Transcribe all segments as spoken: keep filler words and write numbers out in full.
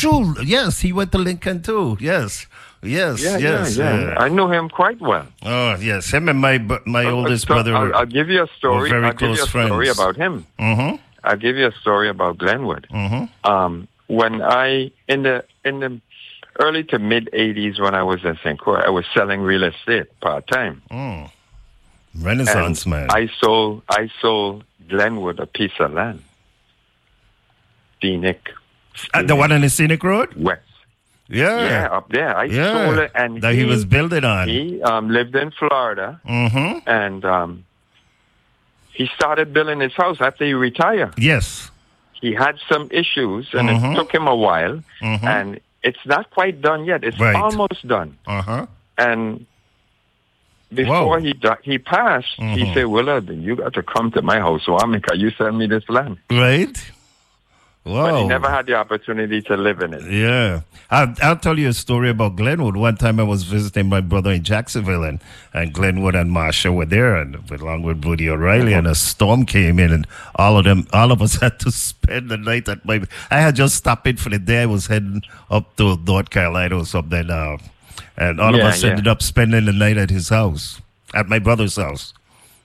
true. Yes, he went to Lincoln too. Yes. Yes, Yeah, yes. yeah, yeah. Uh, I know him quite well. oh, yes. Him and my bu- my Uh, oldest so brother I'll, were, I'll give you a story. very I'll give you close a story friends. about him. Mm-hmm. I'll give you a story about Glenwood. Mm-hmm. Um, when I in the in the early to mid eighties, when I was in Saint Croix, I was selling real estate part time. Mm. Renaissance and man. I sold I sold Glenwood a piece of land. Scenic. Uh, the one on the Scenic Road? West. Yeah. Yeah, up there. I Yeah. sold it, and that he, he was building on. He um, lived in Florida, Mm-hmm. and um, he started building his house after he retired. Yes. He had some issues, and Mhm. it took him a while, Mhm. and it's not quite done yet. It's Right. almost done. Uh-huh. And before Whoa. he di- he passed, he Mhm. said, "Willard, you got to come to my house, so Amika, you send me this land." Right? Wow. But he never had the opportunity to live in it. Yeah. I'll, I'll tell you a story about Glenwood. One time I was visiting my brother in Jacksonville, and, and Glenwood and Marsha were there, and along with Woody O'Reilly, and a storm came in, and all of them, all of us had to spend the night at my. I had just stopped in for the day. I was heading up to North Carolina or something, uh, and all Yeah, of us yeah. ended up spending the night at his house, at my brother's house.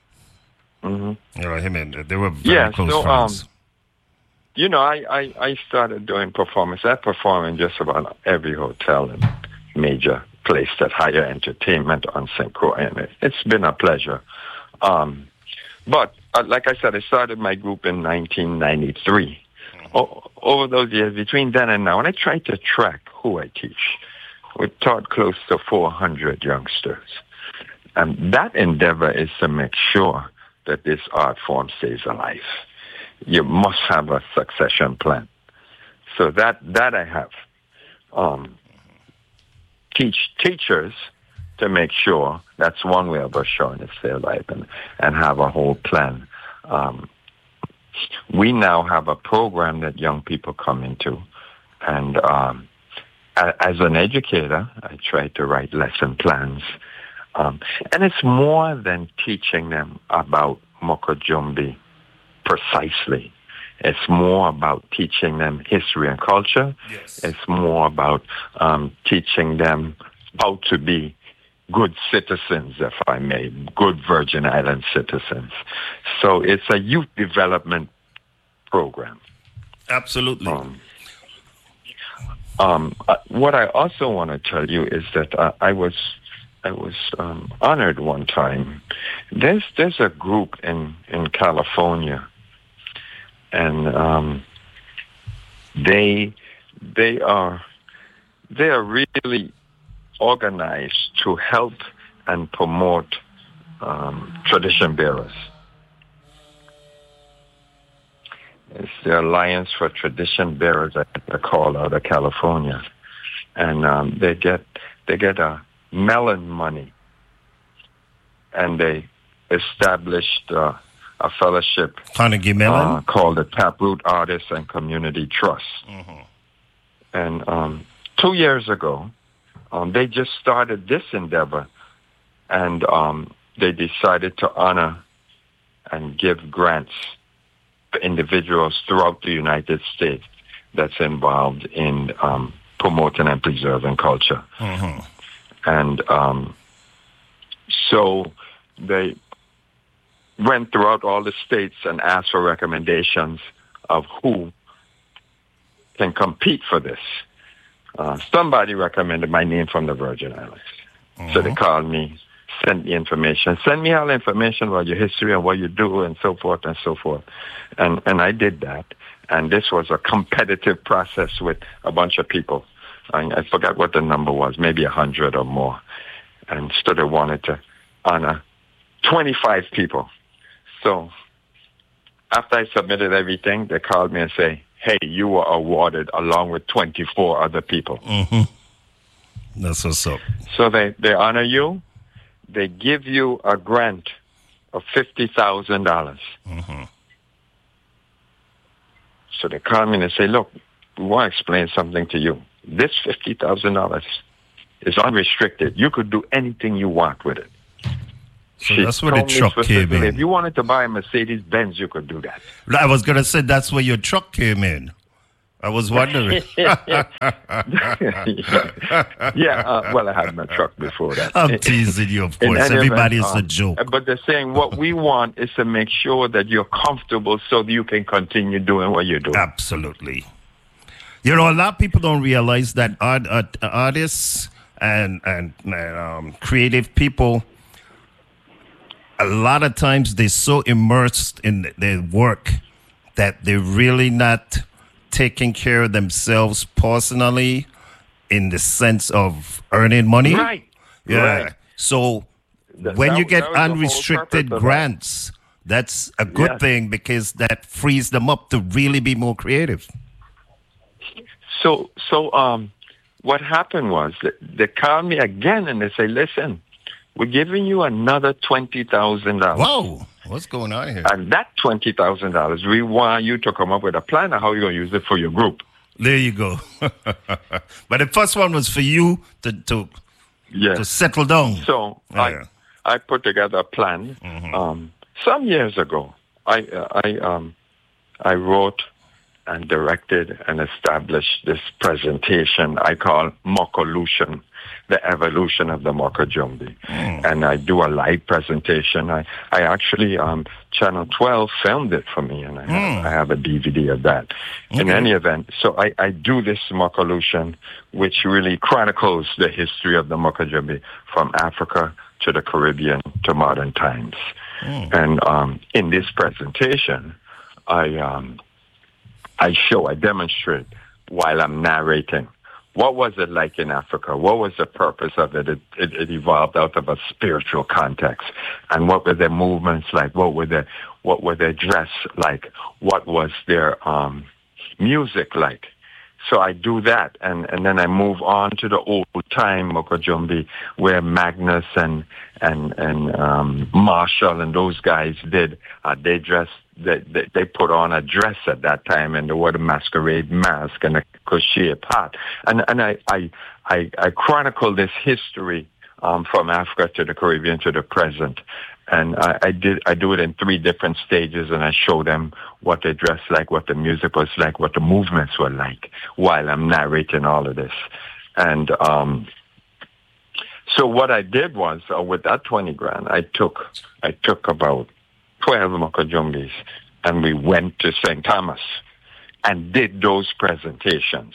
hmm You know, him and they were very Yeah, close so, friends. um, You know, I, I, I started doing performance. I perform in just about every hotel and major place that higher entertainment on Saint Croix, and it, it's been a pleasure. Um, but uh, like I said, I started my group in nineteen ninety-three. O- over those years, between then and now, and I try to track who I teach. We've taught close to four hundred youngsters. And that endeavor is to make sure that this art form stays alive. You must have a succession plan. So that that I have. Um, teach teachers to make sure that's one way of assuring it stay alive and, and have a whole plan. Um, we now have a program that young people come into. And um, a, as an educator, I try to write lesson plans. Um, and it's more than teaching them about Mokojumbi precisely. It's more about teaching them history and culture. Yes. It's more about um, teaching them how to be good citizens, if I may, good Virgin Island citizens. So it's a youth development program. Absolutely. Um, um, uh, what I also want to tell you is that uh, I was I was um, honored one time. There's there's a group in, in California, and um, they they are they are really organized to help and promote um, tradition bearers. It's the Alliance for Tradition Bearers, I think they're called, out of California, and um, they get they get a melon money, and they established uh, a fellowship Carnegie Mellon? uh, called the Taproot Artists and Community Trust. Mm-hmm. And um, two years ago, um, they just started this endeavor, and um, they decided to honor and give grants to individuals throughout the United States that's involved in um, promoting and preserving culture. Mm-hmm. And um, so they went throughout all the states and asked for recommendations of who can compete for this. Uh, somebody recommended my name from the Virgin Islands. Mm-hmm. So they called me, sent me information, send me all the information about your history and what you do and so forth and so forth. And, and I did that. And this was a competitive process with a bunch of people. I, I forgot what the number was, maybe a hundred or more. And Studer wanted to honor twenty-five people. So after I submitted everything, they called me and say, hey, you were awarded along with twenty-four other people. Mm-hmm. That's what's up. So they, they honor you. They give you a grant of fifty thousand dollars. Mm-hmm. So they call me and they say, look, we want to explain something to you. This fifty thousand dollars is unrestricted. You could do anything you want with it. So She that's where the told me truck came specifically, in. If you wanted to buy a Mercedes Benz, you could do that. I was going to say that's where your truck came in. I was wondering. yeah, yeah uh, well, I had my truck before that. I'm teasing you, of course. Everybody is a joke. But they're saying what we want is to make sure that you're comfortable so that you can continue doing what you're doing. Absolutely. You know, a lot of people don't realize that art, art, artists and, and um, creative people, a lot of times they're so immersed in their work that they're really not taking care of themselves personally in the sense of earning money. Right. Yeah. Right. So That- when that- you get that was the whole unrestricted purpose of grants, that's a good Yes. thing because that frees them up to really be more creative. So, so um, what happened was that they called me again and they say, listen, we're giving you another twenty thousand dollars. Whoa, what's going on here? And that twenty thousand dollars, we want you to come up with a plan of how you're going to use it for your group. There you go. But the first one was for you to to, Yes. to settle down. So Yeah. I, I put together a plan. Mhm. Um, some years ago, I, uh, I, um, I wrote and directed and established this presentation I call Mokolution, the evolution of the Mokajumbi. Mm. And I do a live presentation. I, I actually, um, Channel twelve filmed it for me, and I have, Mm. I have a D V D of that. In Okay. any event, so I, I do this Mokolution, which really chronicles the history of the Mokajumbi from Africa to the Caribbean to modern times. Mm. And um, in this presentation, I um, I show, I demonstrate while I'm narrating. What was it like in Africa? What was the purpose of it? It, it? it evolved out of a spiritual context. And what were their movements like? What were their, what were their dress like? What was their um, music like? So I do that, and, and then I move on to the old time Mokajumbi, where Magnus and and and um, Marshall and those guys did. Uh, they dressed, they, they they put on a dress at that time, and they wore the masquerade mask and a crochet hat. And and I I I, I chronicle this history um, from Africa to the Caribbean to the present. And I, I did. I do it in three different stages, and I show them what they dressed like, what the music was like, what the movements were like, while I'm narrating all of this. And um, so what I did was, uh, with that twenty grand, I took I took about twelve Mokajumbis, and we went to Saint Thomas and did those presentations.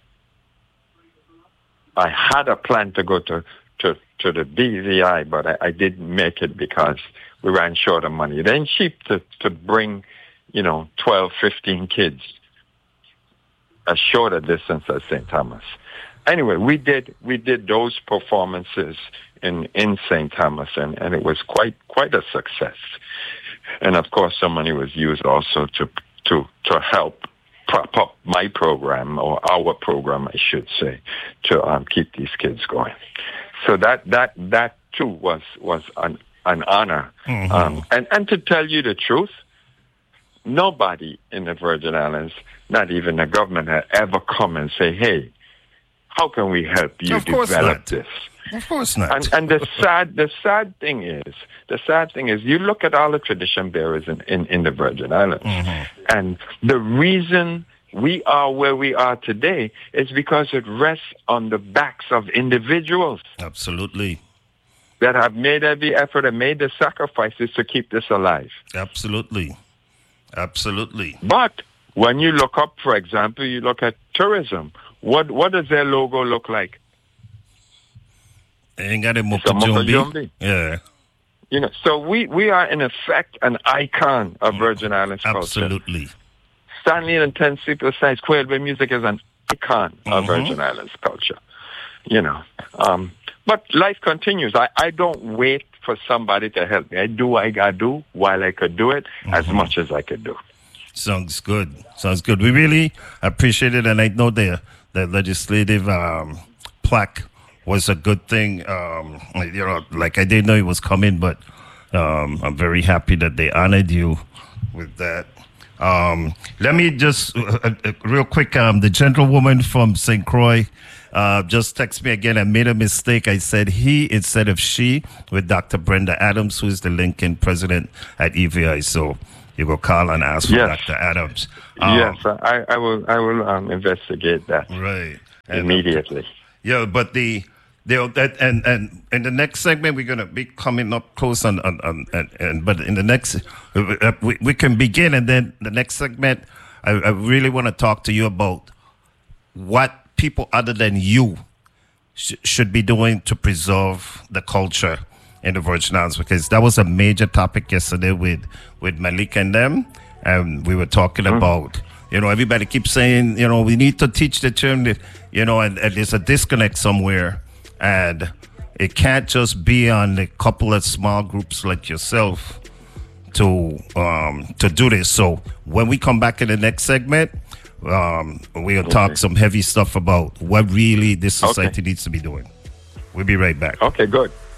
I had a plan to go to. to to the B V I, but I, I didn't make it because we ran short of money. It ain't cheap to, to bring, you know, twelve, fifteen kids a shorter distance as Saint Thomas. Anyway, we did we did those performances in, in Saint Thomas, and, and it was quite quite a success. And of course, some money was used also to to to help prop up my program, or our program, I should say, to um, keep these kids going. So that that that too was was an an honor. Mm-hmm. Um, and and to tell you the truth, nobody in the Virgin Islands, not even the government, had ever come and say, "Hey, how can we help you Of course develop not. this?" Of course not. And and the sad the sad thing is the sad thing is you look at all the tradition bearers in, in, in the Virgin Islands, Mhm. and the reason we are where we are today is because it rests on the backs of individuals Absolutely. that have made every effort and made the sacrifices to keep this alive. Absolutely. Absolutely. But when you look up, for example, you look at tourism, what what does their logo look like? They ain't got a a Mokajumbi. Mokajumbi. Yeah. You know, so we, we are in effect an icon of Virgin Islands culture. Absolutely. Stanley and Ten Steeple says Quailway music is an icon of Mhm. Virgin Islands culture. You know, um, but life continues. I, I don't wait for somebody to help me. I do what I gotta do while I could do it as Mhm. much as I could do. Sounds good. Sounds good. We really appreciate it, and I know the the legislative um, plaque was a good thing. Um, you know, like I didn't know it was coming, but um, I'm very happy that they honored you with that. Um, let me just uh, uh, real quick. Um, the gentlewoman from Saint Croix uh, just texted me again. I made a mistake. I said he instead of she with Doctor Brenda Adams, who is the Lincoln president at E V I. So you go call and ask for Yes. Doctor Adams. Um, yes, I, I will. I will um, investigate that Right. And, immediately. Yeah, but the the that and and in the next segment we're gonna be coming up close on on, on and, and but in the next uh, we we can begin, and then the next segment I, I really want to talk to you about what people other than you sh- should be doing to preserve the culture in the Virgin Islands, because that was a major topic yesterday with with Malik and them, and we were talking mm-hmm. about. You know, everybody keeps saying, you know, we need to teach the children, you know, and, and there's a disconnect somewhere. And it can't just be on a couple of small groups like yourself to um, to do this. So when we come back in the next segment, um, we'll okay. talk some heavy stuff about what really this society okay. needs to be doing. We'll be right back. Okay, good.